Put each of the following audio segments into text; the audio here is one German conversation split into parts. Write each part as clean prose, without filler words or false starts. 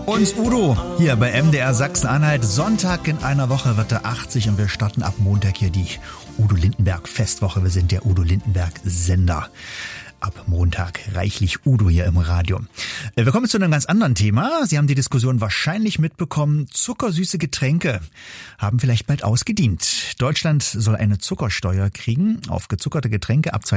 uns Udo hier bei MDR Sachsen-Anhalt. Sonntag in einer Woche wird er 80 und wir starten ab Montag hier die Udo Lindenberg Festwoche. Wir sind der Udo Lindenberg Sender. Ab Montag reichlich Udo hier im Radio. Wir kommen zu einem ganz anderen Thema. Sie haben die Diskussion wahrscheinlich mitbekommen. Zuckersüße Getränke haben vielleicht bald ausgedient. Deutschland soll eine Zuckersteuer kriegen auf gezuckerte Getränke ab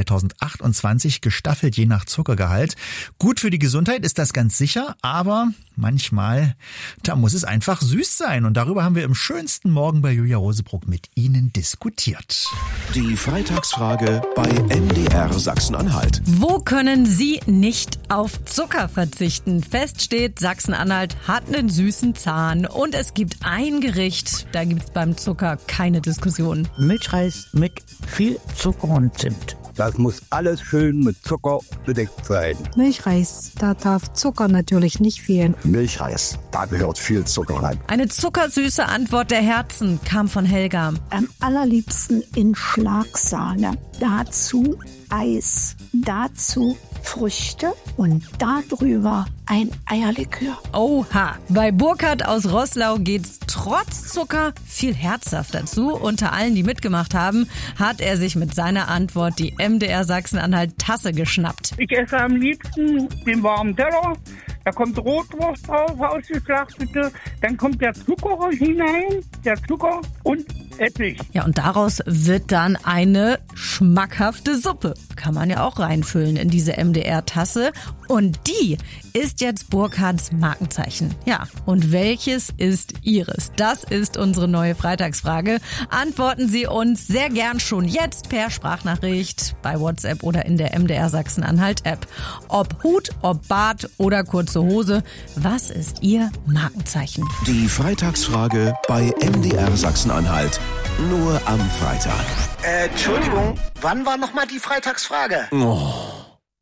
2028, gestaffelt je nach Zuckergehalt. Gut für die Gesundheit ist das ganz sicher, aber manchmal, da muss es einfach süß sein. Und darüber haben wir im schönsten Morgen bei Julia Rosebruck mit Ihnen diskutiert. Die Freitagsfrage bei MDR Sachsen-Anhalt. Wo können Sie nicht auf Zucker verzichten? Fest steht, Sachsen-Anhalt hat einen süßen Zahn. Und es gibt ein Gericht, da gibt es beim Zucker keine Diskussion. Milchreis mit viel Zucker und Zimt. Das muss alles schön mit Zucker bedeckt sein. Milchreis, da darf Zucker natürlich nicht fehlen. Milchreis, da gehört viel Zucker rein. Eine zuckersüße Antwort der Herzen kam von Helga. Am allerliebsten in Schlagsahne. Dazu Eis, dazu Früchte und darüber ein Eierlikör. Oha, bei Burkhard aus Roßlau geht's trotz Zucker viel herzhafter zu. Unter allen, die mitgemacht haben, hat er sich mit seiner Antwort die MDR Sachsen-Anhalt Tasse geschnappt. Ich esse am liebsten den warmen Teller. Da kommt Rotwurst drauf, ausgeschlachtete. Dann kommt der Zucker hinein, der Zucker und Essig. Ja, und daraus wird dann eine schmackhafte Suppe. Kann man ja auch reinfüllen in diese MDR-Tasse. Und die ist jetzt Burkhards Markenzeichen. Ja, und welches ist Ihres? Das ist unsere neue Freitagsfrage. Antworten Sie uns sehr gern schon jetzt per Sprachnachricht bei WhatsApp oder in der MDR Sachsen-Anhalt-App. Ob Hut, ob Bart oder kurze Hose, was ist Ihr Markenzeichen? Die Freitagsfrage bei MDR Sachsen-Anhalt. Nur am Freitag. Entschuldigung, wann war nochmal die Freitagsfrage? Oh.